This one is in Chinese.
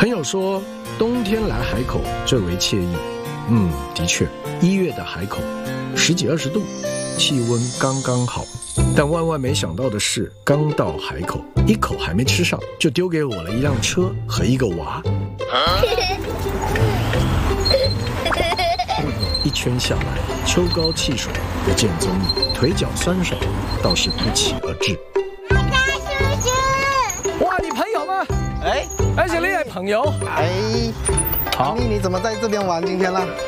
朋友说，冬天来海口最为惬意。的确，1月的海口10几20度，气温刚刚好。但万万没想到的是，刚到海口，一口还没吃上，就丢给我了一辆车和一个娃。一圈下来，秋高气爽，不见踪影，腿脚酸爽，倒是不期而至。哇，你朋友吗？而且你係朋友。 好，你怎么在这边玩今天啦？